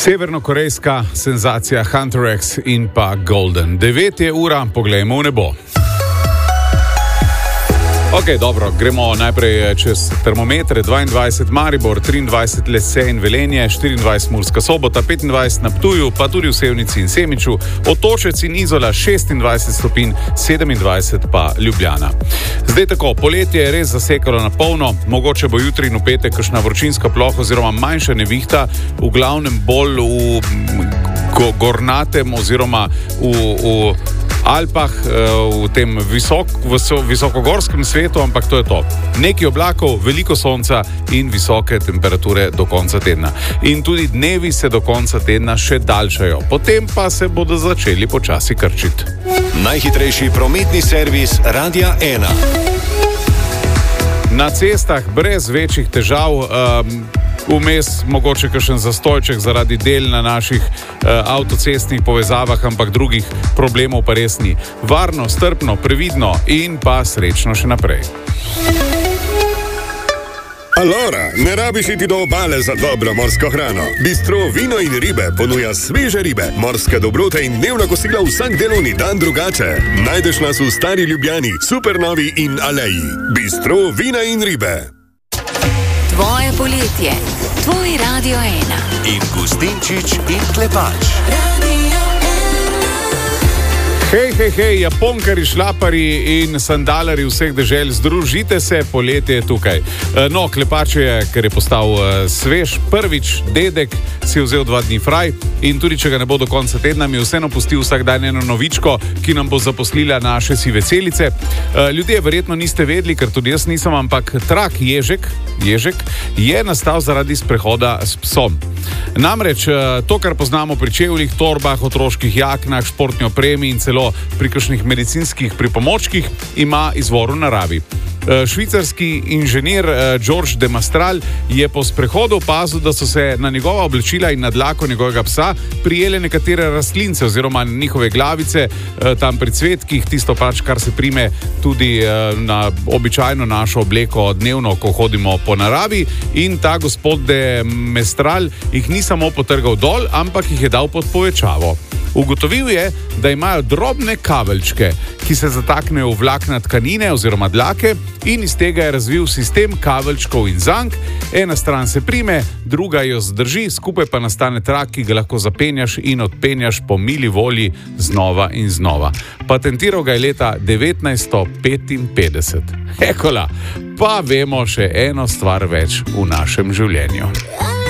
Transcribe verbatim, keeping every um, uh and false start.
Severnokorejska senzacija Hunter X in pa Golden. Devet je ura, poglejmo v nebo. Ok, dobro, gremo najprej čez termometre. dvaindvajset Maribor, triindvajset Lese in Velenje, štiriindvajset Murska Sobota, petindvajset na Ptuju, pa tudi v Sevnici in Semiču, Otočec in Izola šestindvajset stopinj, sedemindvajset pa Ljubljana. Zdaj tako, poletje je res zasekalo na polno, mogoče bo jutri in v petek kakšna vročinska ploha oziroma manjša nevihta, v glavnem bolj v go, gornatem oziroma v, v Alpah, v tem visok, visokogorskem svetu, ampak to je to. Nekaj oblakov, veliko sonca in visoke temperature do konca tedna. In tudi dnevi se do konca tedna še daljšajo. Potem pa se bodo začeli počasi krčiti. Najhitrejši prometni servis Radia ena. Na cestah brez večjih težav, um, vmes mogoče kakšen zastojček zaradi del na naših uh, avtocestnih povezavah, ampak drugih problemov pa res ni. Varno, strpno, previdno in pa srečno še naprej. Alora, ne rabiš iti do obale za dobro morsko hrano. Bistro Vino in ribe ponuja sveže ribe, morske dobrote in dnevna kosila vsak delovni dan drugače. Najdeš nas v Stari Ljubljani, Supernovi in Aleji. Bistro Vina in ribe. Tvoje poletje, tvoj Radio ena. In Gustinčič in Klepač. Hej, hej, hej, Japonkari, šlapari in sandalari vseh dežel, združite se, poletje je tukaj. No, Klepač je, ker je postal svež, prvič dedek, si vzel dva dni fraj in tudi, če ga ne bo do konca tedna, mi vseeno pustil vsak dan eno novičko, ki nam bo zaposlila naše sive celice. Ljudje verjetno niste vedeli, ker tudi jaz nisem, ampak trak ježek, ježek je nastal zaradi sprehoda s psom. Namreč to, kar poznamo pri čevljih, torbah, otroških jaknah, športni opremi in celo pri kakšnih medicinskih pripomočkih, ima izvor v naravi. Švicarski inženir George de Mastral je po sprehodu opazil, da so se na njegova oblečila in na dlako njegovega psa prijele nekatere rastlince oziroma njihove glavice tam pri cvetkih, tisto pač, kar se prime tudi na običajno našo obleko dnevno, ko hodimo po naravi, in ta gospod de Mastral jih ni samo potrgal dol, ampak jih je dal pod povečavo. Ugotovil je, da imajo drobne kaveljčke, ki se zataknejo v vlakna tkanine oziroma dlake, in iz tega je razvil sistem kaveljčkov in zank. Ena stran se prime, druga jo zdrži, skupaj pa nastane trak, ki ga lahko zapenjaš in odpenjaš po mili volji znova in znova. Patentiral ga je leta devetnajststo petinpetdeset. Ekola, pa vemo še eno stvar več v našem življenju.